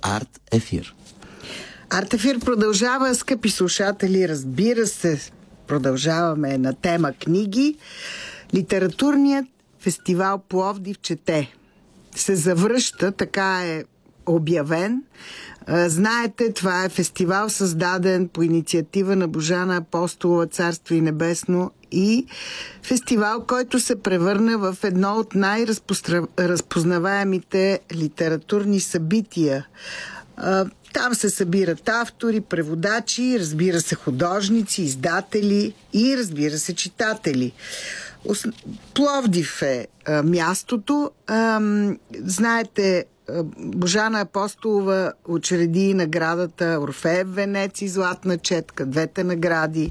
Арт Ефир. Арт Ефир продължава, скъпи слушатели, разбира се, продължаваме на тема книги. Литературният фестивал Пловдив чете се завръща, така е обявен. Знаете, това е фестивал, създаден по инициатива на Божана Апостолова, Царство и Небесно, и фестивал, който се превърна в едно от най-разпознаваемите литературни събития. Там се събират автори, преводачи, разбира се, художници, издатели и, разбира се, читатели. Пловдив е мястото. Знаете, Божана Апостолова учреди наградата Орфеев венец и Златна четка, двете награди.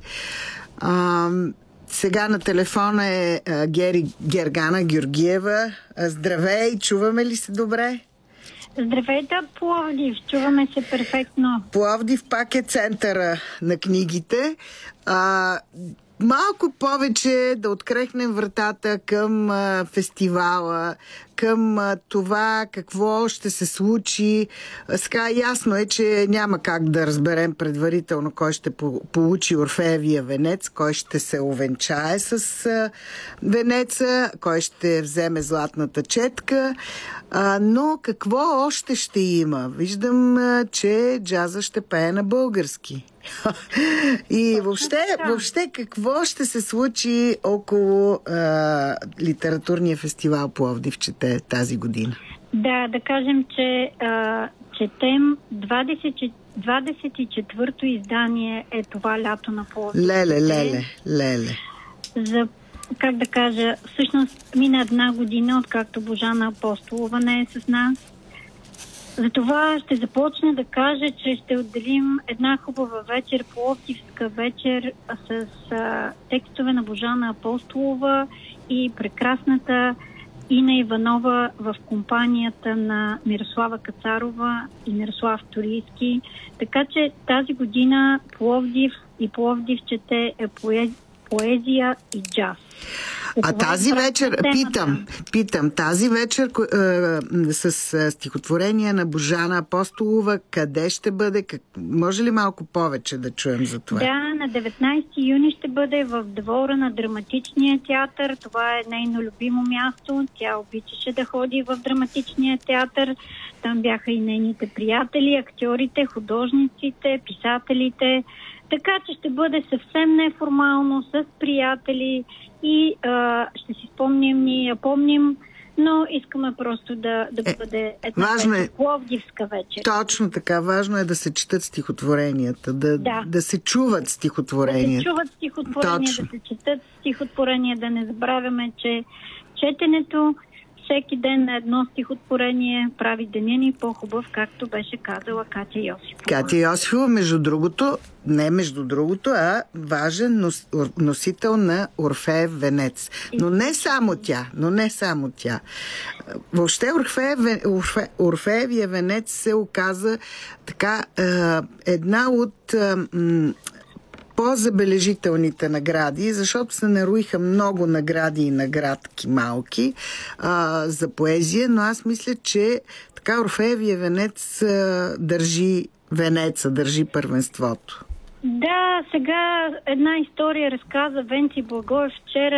Сега на телефона е Гергана Георгиева. Здравей, чуваме ли се добре? Здравейте, Пловдив, чуваме се перфектно. Пловдив пак е центъра на книгите. Малко повече да открехнем вратата към фестивала, към това какво ще се случи. Сега ясно е, че няма как да разберем предварително кой ще получи Орфеевия венец, кой ще се овенчае с венеца, кой ще вземе Златната четка. Но какво още ще има? Виждам, че джаза ще пее на български. И въобще какво ще се случи около литературния фестивал Пловдив чете тази година? Да кажем, че четем 24-то издание е това лято на Пловдив. Леле. За, как да кажа, всъщност мина една година, откакто Божана Апостолова не е с нас. Затова ще започна да кажа, че ще отделим една хубава вечер, пловдивска вечер с текстове на Божана Апостолова и прекрасната Ина Иванова в компанията на Мирослава Кацарова и Мирослав Торийски. Така че тази година Пловдив и Пловдив чете е поезия и джаз. А тази вечер, питам, тази вечер с стихотворение на Божана Апостолова, къде ще бъде? Може ли малко повече да чуем за това? Да, на 19 юни ще бъде в двора на Драматичния театър. Това е нейно любимо място. Тя обичаше да ходи в Драматичния театър. Там бяха и нейните приятели, актьорите, художниците, писателите. Така че ще бъде съвсем неформално, с приятели и ще си спомним, ние я помним, но искаме просто да бъде една пловдивска вечер. Точно така, важно е да се четат стихотворенията, да се чуват стихотворения. Да се чуват стихотворения, да се четат стихотворения, да не забравяме, че четенето всеки ден на едно стихотворение прави деня ни по-хубав, както беше казала Катя Йосифова. Катя Йосифова, между другото, важен носител на Орфеев венец. Но не само тя. Въобще Орфеевия венец се оказа така една от по-забележителните награди, защото се наруиха много награди и наградки малки за поезия, но аз мисля, че така Орфеевия венец държи първенството. Да, сега една история разказа Венци Благоев вчера.